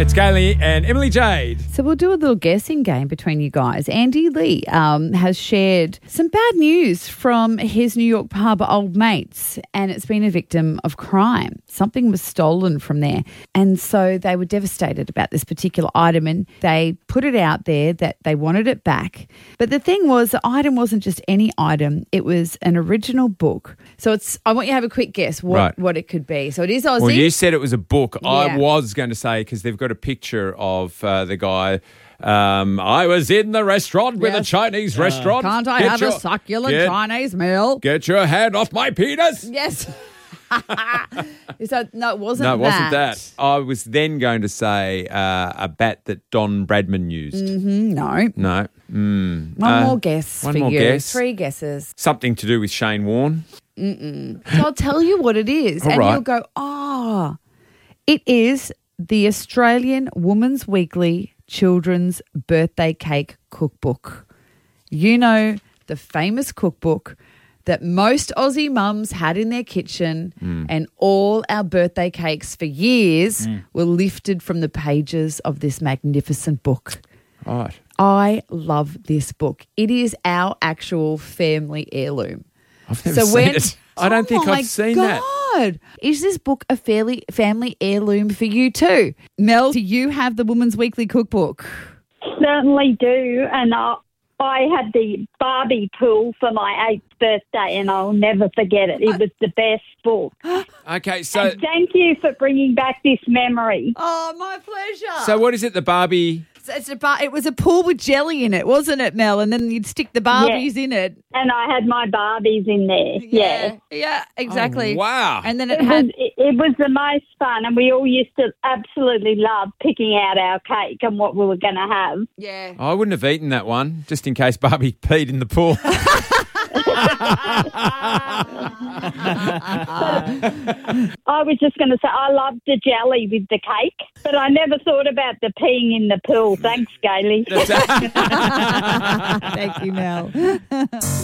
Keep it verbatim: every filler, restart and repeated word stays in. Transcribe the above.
It's Kaylee and Emily Jade. So we'll do a little guessing game between you guys. Andy Lee um, has shared some bad news from his New York pub, Old Mates, and it's been a victim of crime. Something was stolen from there. And so they were devastated about this particular item, and they put it out there that they wanted it back. But the thing was, the item wasn't just any item. It was an original book. So it's. I want you to have a quick guess what, Right. what it could be. So it is Aussie. Well, you said it was a book. I Yeah. was going to say, because they've got a picture of uh, the guy. Um, I was in the restaurant with a Yes. Chinese restaurant. Can't I Get have your- a succulent get, Chinese meal? Get your hand off my penis. Yes. So, no, it wasn't No, it wasn't that. that. I was then going to say uh, a bat that Don Bradman used. Mm, no. No. Mm. One Uh, more guess one for more you. guess. Three guesses. Something to do with Shane Warne. So I'll tell you what it is. All and right. you'll go, oh, it is the Australian Women's Weekly Children's Birthday Cake Cookbook. You know, the famous cookbook that most Aussie mums had in their kitchen, and all our birthday cakes for years were lifted from the pages of this magnificent book. Right. I love this book. It is our actual family heirloom. I've never seen it. I don't Oh think my I've seen that. God. Is this book a fairly family heirloom for you too? Mel, do you have the Women's Weekly Cookbook? Certainly do, and I, I had the Barbie pool for my eighth birthday, and I'll never forget it. It was the best book. Okay, so And thank you for bringing back this memory. Oh, my pleasure. so what is it? The Barbie. So it's a bar- it was a pool with jelly in it, wasn't it, Mel? And then you'd stick the Barbies in it. And I had my Barbies in there. Yeah. Yeah, exactly. Oh, wow. And then it It had... was, it, it was the most fun, and we all used to absolutely love picking out our cake and what we were going to have. Yeah. I wouldn't have eaten that one, just in case Barbie peed in the pool. I was just going to say I loved the jelly with the cake, but I never thought about the peeing in the pool. Thanks, Gailey. Thank you, Mel.